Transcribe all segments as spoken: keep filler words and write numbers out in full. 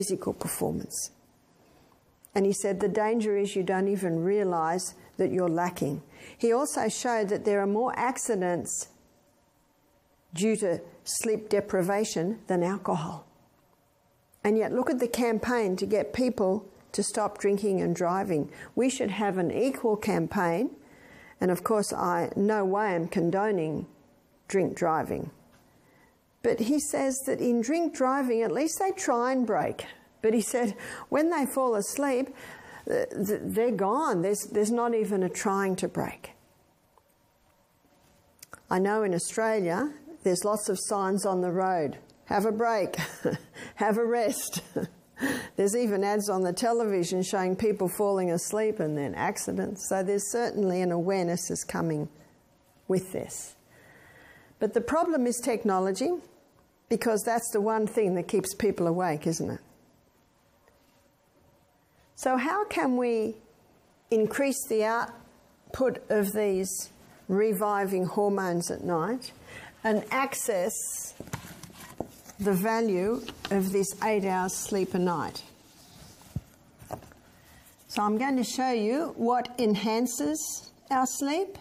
physical performance. And he said the danger is you don't even realise that you're lacking. He also showed that there are more accidents due to sleep deprivation than alcohol. And yet look at the campaign to get people to stop drinking and driving. We should have an equal campaign. And of course, I no way am condoning drink driving. But he says that in drink driving, at least they try and brake. But he said when they fall asleep, they're gone. There's, there's not even a trying to brake. I know in Australia, there's lots of signs on the road. Have a break. Have a rest. There's even ads on the television showing people falling asleep and then accidents. So there's certainly an awareness is coming with this. But the problem is technology, because that's the one thing that keeps people awake, isn't it? So how can we increase the output of these reviving hormones at night and access the value of this eight hours sleep a night? So I'm going to show you what enhances our sleep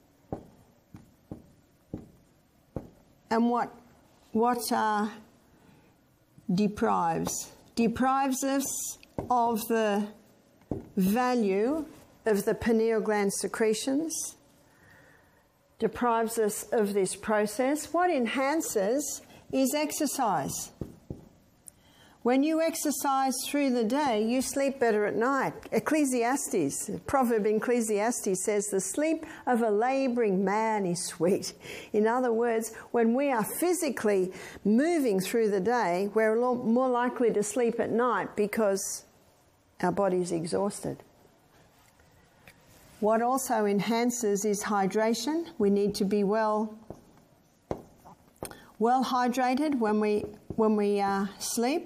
and what, what uh, deprives. Deprives us of the value of the pineal gland secretions, deprives us of this process. What enhances is exercise. When you exercise through the day, you sleep better at night. Ecclesiastes, the proverb in Ecclesiastes says, the sleep of a labouring man is sweet. In other words, when we are physically moving through the day, we're a lot more likely to sleep at night because our body's exhausted. What also enhances is hydration. We need to be well, well hydrated when we, when we uh, sleep.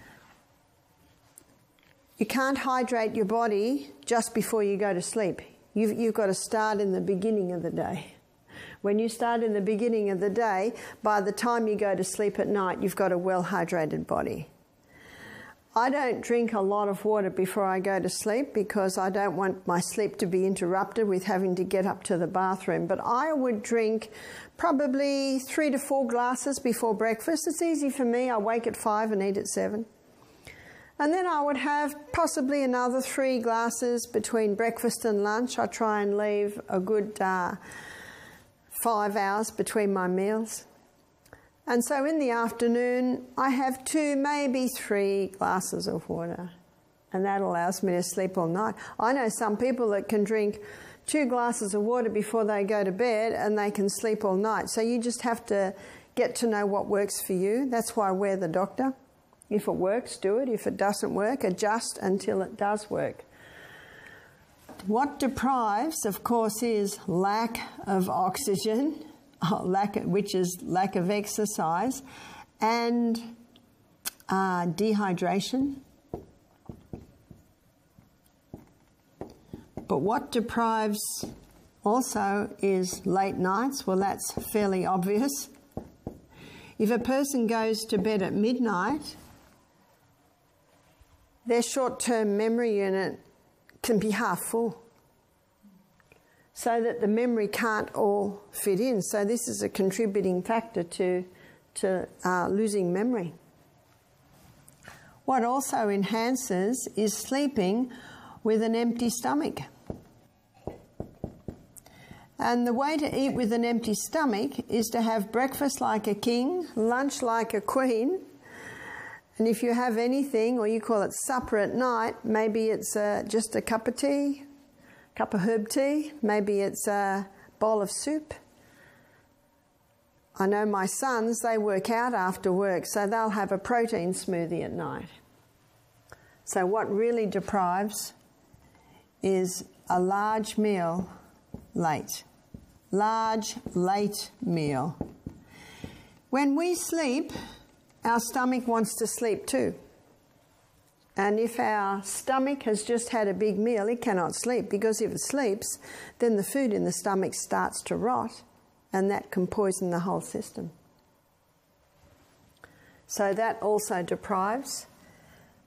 You can't hydrate your body just before you go to sleep. You've, you've got to start in the beginning of the day. When you start in the beginning of the day, by the time you go to sleep at night, you've got a well-hydrated body. I don't drink a lot of water before I go to sleep because I don't want my sleep to be interrupted with having to get up to the bathroom. But I would drink probably three to four glasses before breakfast. It's easy for me. I wake at five and eat at seven. And then I would have possibly another three glasses between breakfast and lunch. I try and leave a good uh, five hours between my meals. And so in the afternoon, I have two, maybe three glasses of water. And that allows me to sleep all night. I know some people that can drink two glasses of water before they go to bed and they can sleep all night. So you just have to get to know what works for you. That's why we're the doctor. If it works, do it. If it doesn't work, adjust until it does work. What deprives, of course, is lack of oxygen, lack of, which is lack of exercise, and uh, dehydration. But what deprives also is late nights. Well, that's fairly obvious. If a person goes to bed at midnight, their short-term memory unit can be half full, so that the memory can't all fit in. So this is a contributing factor to, to uh, losing memory. What also enhances is sleeping with an empty stomach. And the way to eat with an empty stomach is to have breakfast like a king, lunch like a queen, and if you have anything, or you call it supper at night, maybe it's uh, just a cup of tea, cup of herb tea, maybe it's a bowl of soup. I know my sons, they work out after work, so they'll have a protein smoothie at night. So what really deprives is a large meal late. Large, late meal. When we sleep, our stomach wants to sleep too. And if our stomach has just had a big meal, it cannot sleep, because if it sleeps, then the food in the stomach starts to rot, and that can poison the whole system. So that also deprives.